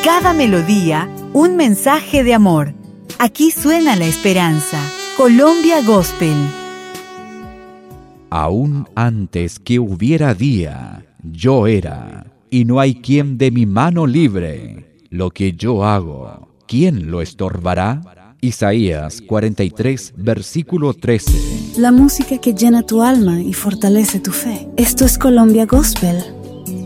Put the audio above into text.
cada melodía, un mensaje de amor. Aquí suena la esperanza. Colombia Gospel. Aún antes que hubiera día, yo era, y no hay quien de mi mano libre. Lo que yo hago, ¿quién lo estorbará? Isaías 43, versículo 13. La música que llena tu alma y fortalece tu fe. Esto es Colombia Gospel.